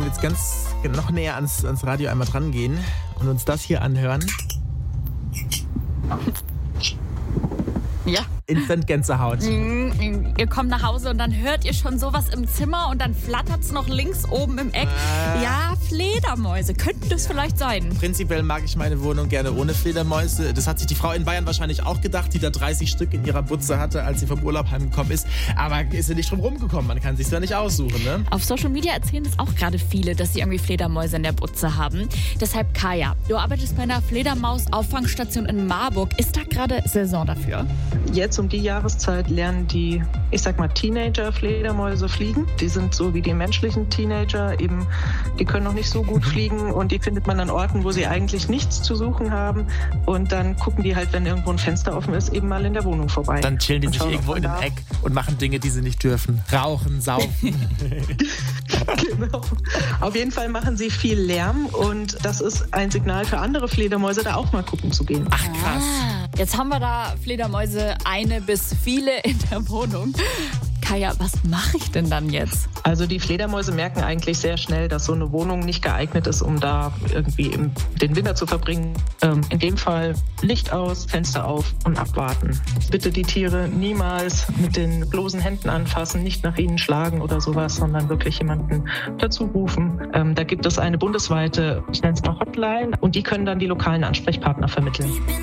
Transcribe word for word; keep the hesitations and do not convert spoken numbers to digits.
wir jetzt ganz noch näher ans, ans Radio einmal dran gehen und uns das hier anhören. Ja. Instant Gänsehaut. Mm, ihr kommt nach Hause und dann hört ihr schon sowas im Zimmer und dann flattert's noch links oben im Eck. Äh. Ja, Fledermäuse. Könnten das vielleicht sein? Prinzipiell mag ich meine Wohnung gerne ohne Fledermäuse. Das hat sich die Frau in Bayern wahrscheinlich auch gedacht, die da dreißig Stück in ihrer Butze hatte, als sie vom Urlaub heimgekommen ist. Aber ist sie nicht drum rumgekommen. Man kann sich's ja nicht aussuchen, ne? Auf Social Media erzählen das auch gerade viele, dass sie irgendwie Fledermäuse in der Butze haben. Deshalb, Kaya, du arbeitest bei einer Fledermaus-Auffangstation in Marburg. Ist da gerade Saison dafür? Jetzt um die Jahreszeit lernen die, ich sag mal, Teenager-Fledermäuse fliegen. Die sind so wie die menschlichen Teenager, eben, die können noch nicht so gut fliegen und die findet man an Orten, wo sie eigentlich nichts zu suchen haben. Und dann gucken die halt, wenn irgendwo ein Fenster offen ist, eben mal in der Wohnung vorbei. Dann chillen die sich irgendwo in einem Eck und machen Dinge, die sie nicht dürfen. Rauchen, saufen. Genau. Auf jeden Fall machen sie viel Lärm und das ist ein Signal für andere Fledermäuse, da auch mal gucken zu gehen. Ach, krass. Ah, jetzt haben wir da Fledermäuse, eine bis viele in der Wohnung. Kaya, was mache ich denn dann jetzt? Also die Fledermäuse merken eigentlich sehr schnell, dass so eine Wohnung nicht geeignet ist, um da irgendwie im, den Winter zu verbringen. Ähm, in dem Fall Licht aus, Fenster auf und abwarten. Bitte die Tiere niemals mit den bloßen Händen anfassen, nicht nach ihnen schlagen oder sowas, sondern wirklich jemanden dazu rufen. Ähm, da gibt es eine bundesweite, ich nenne es mal Hotline, und die können dann die lokalen Ansprechpartner vermitteln.